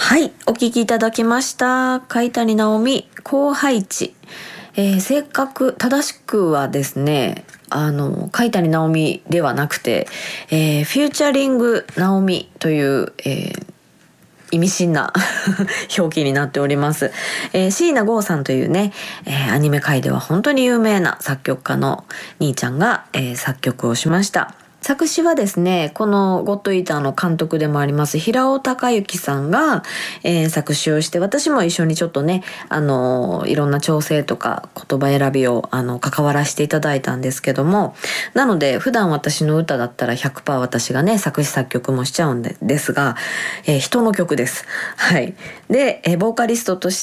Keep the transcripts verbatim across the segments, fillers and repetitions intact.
はい、お聞きいただきました。貝谷直美、高配置。えー、正確、正しくはですね、あの、貝谷直美ではなくて、えー、フューチャリング直美という、えー意味深な表記になっております。えー、椎名剛さんというね、えー、アニメ界では本当に有名な作曲家の兄ちゃんが、えー、作曲をしました。作詞はですね、このゴッドイーターの監督でもあります平尾隆之さんが、えー、作詞をして、私も一緒にちょっとね、あのいろんな調整とか言葉選びをあの関わらせていただいたんですけども、なので普段私の歌だったら ひゃくパーセント 私がね作詞作曲もしちゃうんでですが、えー、人の曲です。はい。で、えー、ボーカリストとして、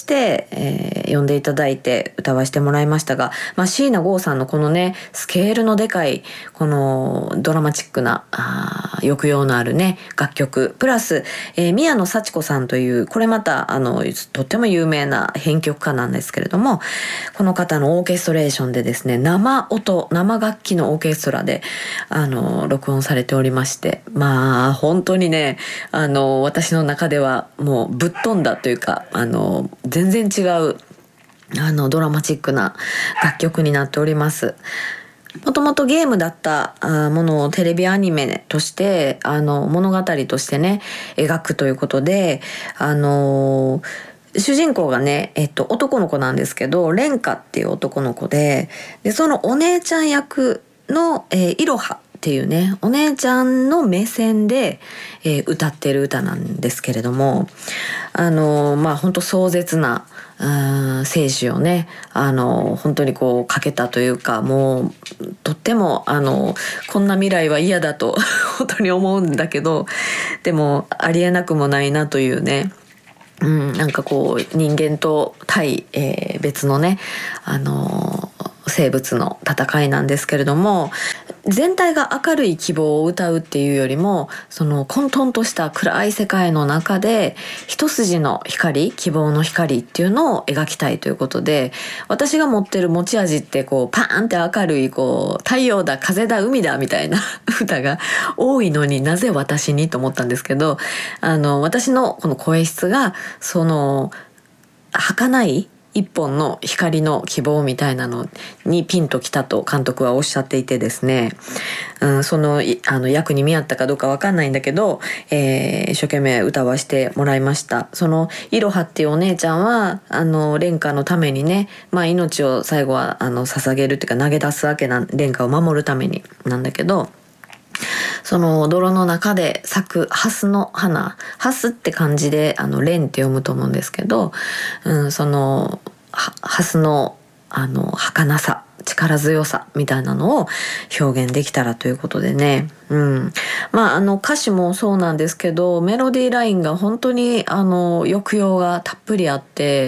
えー、呼んでいただいて歌わせてもらいましたが、まあ、椎名剛さんのこのねスケールのでかいこのドラマチックなあ抑揚のあるね楽曲プラス、えー、宮野幸子さんというこれまたあのとっても有名な編曲家なんですけれども、この方のオーケストレーションでですね、生音生楽器のオーケストラであの録音されておりまして、まあ本当にねあの私の中ではもうぶっ飛んだというか、あの全然違うあのドラマチックな楽曲になっております。もともとゲームだったものをテレビアニメとしてあの物語としてね描くということで、あの主人公がね、えっと、男の子なんですけど、蓮華っていう男の子で、でそのお姉ちゃん役の、えー、いろはっていうねお姉ちゃんの目線で、えー、歌ってる歌なんですけれども、あのまあ本当壮絶な生死をねあの本当にこうかけたというか、もうとってもあのこんな未来は嫌だと本当に思うんだけど、でもありえなくもないなというね、うん、なんかこう人間と対、えー、別のねあの生物の戦いなんですけれども、全体が明るい希望を歌うっていうよりも、その混沌とした暗い世界の中で一筋の光、希望の光っていうのを描きたいということで、私が持ってる持ち味ってこうパーンって明るいこう太陽だ風だ海だみたいな歌が多いのになぜ私にと思ったんですけど、あの私のこの声質がその儚い一本の光の希望みたいなのにピンときたと監督はおっしゃっていてですね、うん、そのあの役に見合ったかどうかわかんないんだけど、えー、一生懸命歌わせてもらいました。そのいろはっていうお姉ちゃんはあの蓮華のためにね、まあ、命を最後はあの捧げるっていうか投げ出すわけな、蓮華を守るためになんだけど、その泥の中で咲くハスの花、ハスって漢字であの蓮って読むと思うんですけど、うん、そのハスのあの儚さ、力強さみたいなのを表現できたらということでね、うん、まああの歌詞もそうなんですけど、メロディーラインが本当にあの抑揚がたっぷりあって、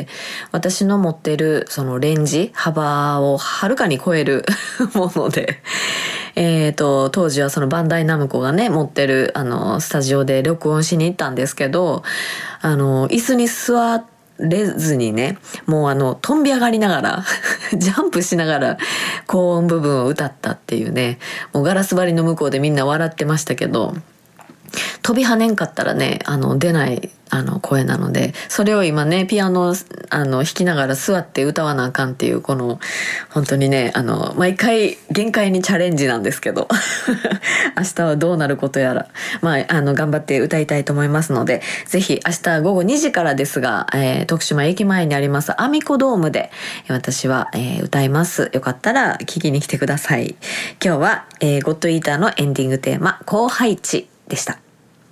私の持ってるそのレンジ幅をはるかに超えるもので。えーと、当時はそのバンダイナムコがね持ってるあのスタジオで録音しに行ったんですけど、あの椅子に座れずにね、もうあの飛び上がりながらジャンプしながら高音部分を歌ったっていうね、もうガラス張りの向こうでみんな笑ってましたけど、飛び跳ねんかったらねあの出ないあの声なので、それを今ねピアノあの弾きながら座って歌わなあかんっていう、この本当にねあの毎回限界にチャレンジなんですけど明日はどうなることやら、まああの頑張って歌いたいと思いますので、ぜひ明日午後にじからですが、えー、徳島駅前にありますアミコドームで私は、えー、歌います。よかったら聞きに来てください。今日は、えー、ゴッドイーターのエンディングテーマ高配置でした。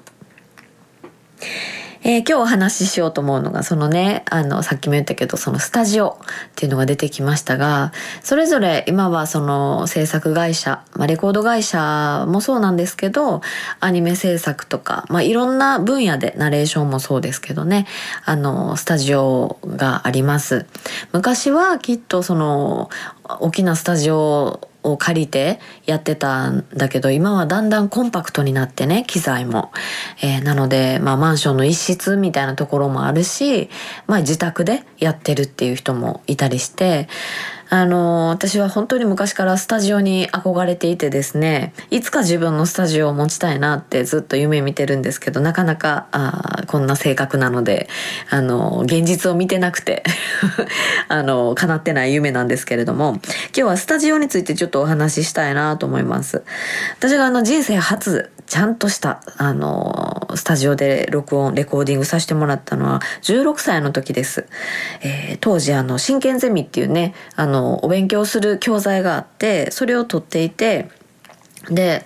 えー、今日お話ししようと思うのが、そのねあのさっきも言ったけどそのスタジオっていうのが出てきましたが、それぞれ今はその制作会社、まあ、レコード会社もそうなんですけど、アニメ制作とか、まあ、いろんな分野でナレーションもそうですけどね、あのスタジオがあります。昔はきっとその大きなスタジオを借りてやってたんだけど、今はだんだんコンパクトになってね、機材も、えー、なので、まあ、マンションの一室みたいなところもあるし、まあ、自宅でやってるっていう人もいたりして、 あの私は本当に昔からスタジオに憧れていてですね、いつか自分のスタジオを持ちたいなってずっと夢見てるんですけど、なかなかあこんな性格なので、あの現実を見てなくてあの叶ってない夢なんですけれども、今日はスタジオについてちょっとお話ししたいなと思います。私があの人生初ちゃんとしたあのスタジオで録音レコーディングさせてもらったのはじゅうろくさいの時です。えー、当時あの真剣ゼミっていうね、あのお勉強する教材があって、それを取っていて、で